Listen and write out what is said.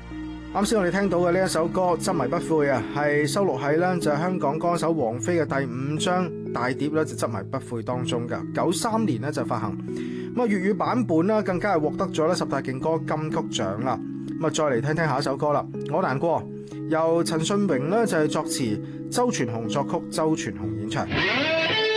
啱先我哋聽到嘅呢一首歌《執迷不悔》啊，係收錄喺呢就係香港歌手王菲嘅第5張大碟咧就《執迷不悔》當中噶，93年呢就發行。咁啊粵語版本啦更加係獲得咗咧10大勁歌金曲獎啦。咁啊再嚟聽聽下一首歌啦，《我難過》由陳信榮呢就係作詞，周傳雄作曲，周傳雄演唱。